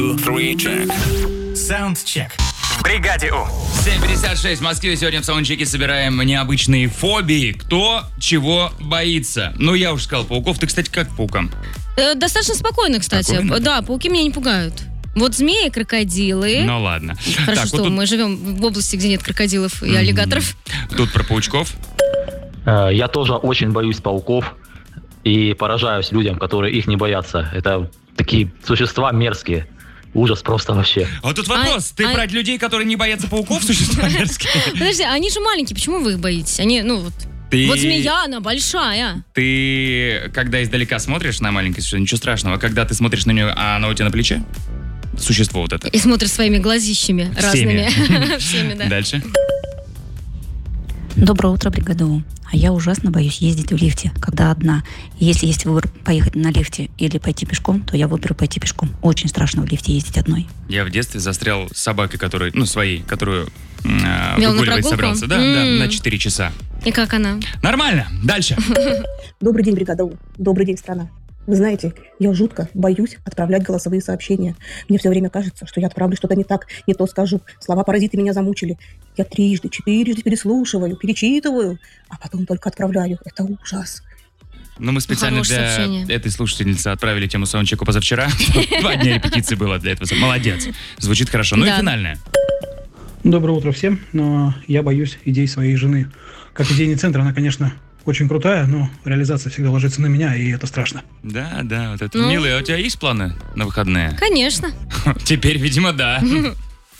Саундчек. В бригаде У. 7:56 в Москве. Сегодня в саундчеке собираем необычные фобии. Кто чего боится. Ну, я уже сказал, пауков. Ты, кстати, как к паукам? Достаточно спокойно, кстати. Спокойно? Да, пауки меня не пугают. Вот змеи, крокодилы. Ну, ладно. Хорошо, Так, что вот тут... мы живем в области, где нет крокодилов и аллигаторов. Тут про паучков. Я тоже очень боюсь пауков и поражаюсь людям, которые их не боятся. Это такие существа мерзкие. Ужас просто вообще. А вот тут вопрос. Ты про людей, которые не боятся пауков, существа мерзкие? Подожди, они же маленькие, почему вы их боитесь? Они, вот змея, она большая. Ты, когда издалека смотришь на маленькое существо, ничего страшного. Когда ты смотришь на нее, а она у тебя на плече? Существо вот это. И смотришь своими глазищами разными. Всеми, да. Дальше. Доброе утро, бригада У. А я ужасно боюсь ездить в лифте, когда одна. Если есть выбор поехать на лифте или пойти пешком, то я выберу пойти пешком. Очень страшно в лифте ездить одной. Я в детстве застрял с собакой, своей, которую Вел выгуливать собрался. Да, на 4 часа. И как она? Нормально. Дальше. Добрый день, бригада У. Добрый день, страна. Вы знаете, я жутко боюсь отправлять голосовые сообщения. Мне все время кажется, что я отправлю что-то не так, не то скажу. Слова-паразиты меня замучили. Я 3-4 переслушиваю, перечитываю, а потом только отправляю. Это ужас. Ну, мы специально для этой слушательницы отправили тему саундчеку позавчера. 2 дня репетиции было для этого. Молодец. Звучит хорошо. Ну и финальное. Доброе утро всем. Но я боюсь идей своей жены. Как идейный центр, она, конечно, очень крутая, но реализация всегда ложится на меня, и это страшно. Да, вот это. Милый, а у тебя есть планы на выходные? Конечно. Теперь, видимо, да.